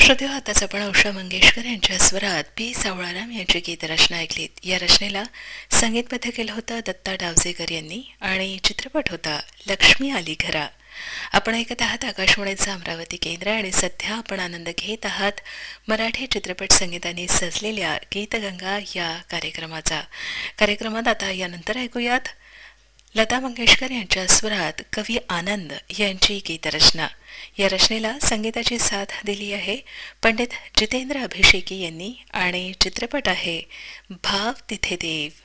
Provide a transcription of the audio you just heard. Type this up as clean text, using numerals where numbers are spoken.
श्रोते हो, आताच आपण उषा मंगेशकर यांच्या स्वरात पी सावळाराम यांची गीतरचना ऐकलीत. या रचनेला संगीतबद्ध केलं होतं दत्ता डावजेकर यांनी आणि चित्रपट होता लक्ष्मी आली घरा. आपण ऐकत आहात आकाशवाणीचं अमरावती केंद्र आणि सध्या आपण आनंद घेत आहात मराठी चित्रपट संगीताने सजलेल्या गीतगंगा या कार्यक्रमात आता यानंतर ऐकूयात लता मंगेशकर यांच्या स्वरात कवी आनंद यांची गीतरचना. या रचनेला संगीताची साथ दिली आहे पंडित जितेंद्र अभिषेकी यांनी आणि चित्रपट आहे भाव तिथे देव.